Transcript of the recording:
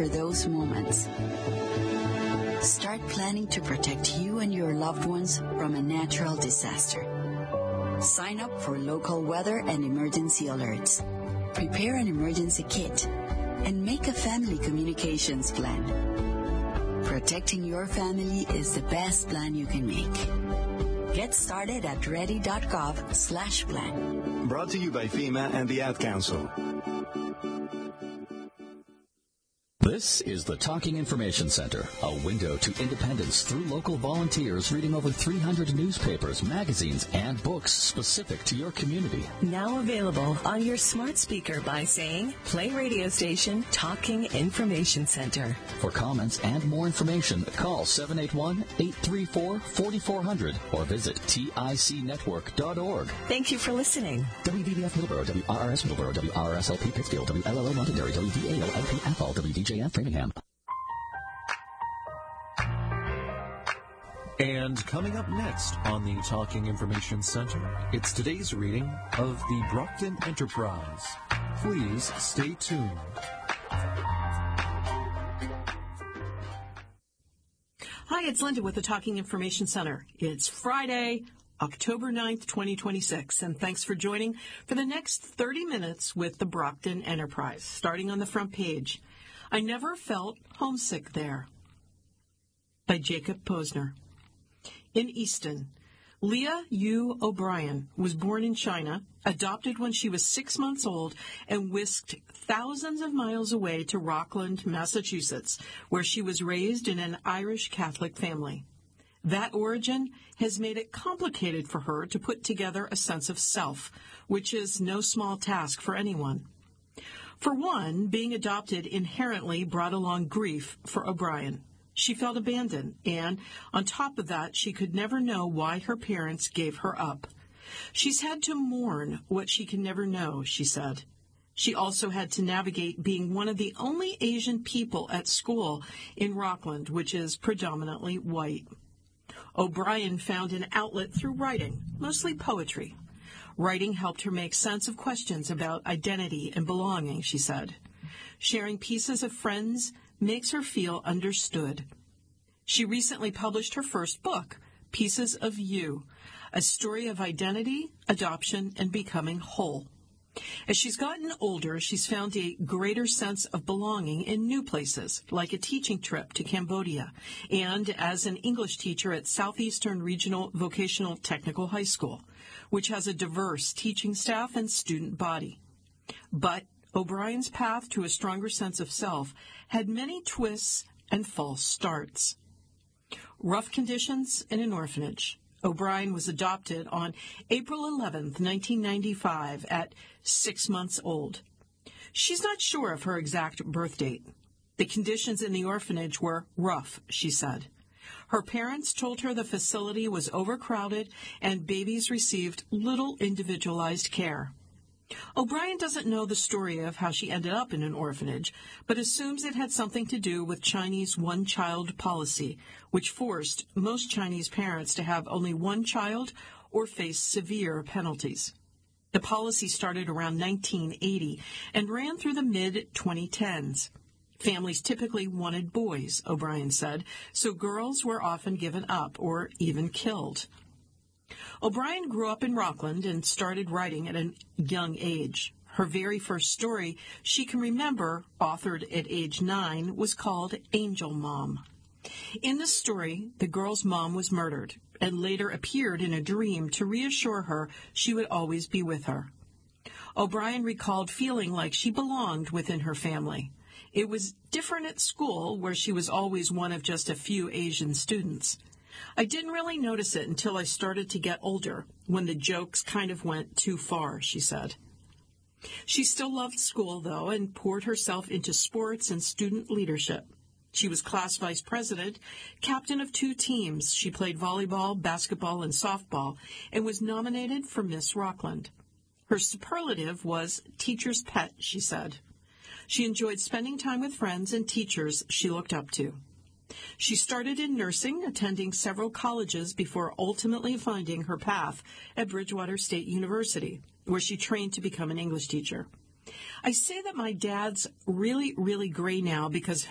for those moments. Start planning to protect you and your loved ones from a natural disaster. Sign up for local weather and emergency alerts. Prepare an emergency kit and make a family communications plan. Protecting your family is the best plan you can make. Get started at ready.gov/plan. Brought to you by FEMA and the Ad Council. This is the Talking Information Center, a window to independence through local volunteers reading over 300 newspapers, magazines, and books specific to your community. Now available on your smart speaker by saying, play radio station Talking Information Center. For comments and more information, call 781-834-4400 or visit ticnetwork.org. Thank you for listening. WVVF Middleborough, WRRS Middleborough, WRSLP Pittsfield, WLLO Londonderry, WDAO-LP Athol, WDJF Framingham. And coming up next on the Talking Information Center, it's today's reading of the Brockton Enterprise. Please stay tuned. Hi, it's Linda with the Talking Information Center. It's Friday, October 9th, 2026, and thanks for joining for the next 30 minutes with the Brockton Enterprise. Starting on the front page, I Never Felt Homesick There, by Jacob Posner. In Easton, Leah Yu O'Brien was born in China, adopted when she was 6 months old, and whisked thousands of miles away to Rockland, Massachusetts, where she was raised in an Irish Catholic family. That origin has made it complicated for her to put together a sense of self, which is no small task for anyone. For one, being adopted inherently brought along grief for O'Brien. She felt abandoned, and on top of that, she could never know why her parents gave her up. She's had to mourn what she can never know, she said. She also had to navigate being one of the only Asian people at school in Rockland, which is predominantly white. O'Brien found an outlet through writing, mostly poetry. Writing helped her make sense of questions about identity and belonging, she said. Sharing pieces of friends makes her feel understood. She recently published her first book, Pieces of You, a story of identity, adoption, and becoming whole. As she's gotten older, she's found a greater sense of belonging in new places, like a teaching trip to Cambodia, and as an English teacher at Southeastern Regional Vocational Technical High School, which has a diverse teaching staff and student body. But O'Brien's path to a stronger sense of self had many twists and false starts. Rough conditions in an orphanage. O'Brien was adopted on April 11th, 1995, at 6 months old. She's not sure of her exact birth date. The conditions in the orphanage were rough, she said. Her parents told her the facility was overcrowded and babies received little individualized care. O'Brien doesn't know the story of how she ended up in an orphanage, but assumes it had something to do with Chinese one-child policy, which forced most Chinese parents to have only one child or face severe penalties. The policy started around 1980 and ran through the mid-2010s. Families typically wanted boys, O'Brien said, so girls were often given up or even killed. O'Brien grew up in Rockland and started writing at a young age. Her very first story she can remember, authored at age 9, was called Angel Mom. In the story, the girl's mom was murdered and later appeared in a dream to reassure her she would always be with her. O'Brien recalled feeling like she belonged within her family. It was different at school, where she was always one of just a few Asian students. I didn't really notice it until I started to get older, when the jokes kind of went too far, she said. She still loved school, though, and poured herself into sports and student leadership. She was class vice president, captain of 2 teams. She played volleyball, basketball, and softball, and was nominated for Miss Rockland. Her superlative was teacher's pet, she said. She enjoyed spending time with friends and teachers she looked up to. She started in nursing, attending several colleges before ultimately finding her path at Bridgewater State University, where she trained to become an English teacher. I say that my dad's really, really gray now because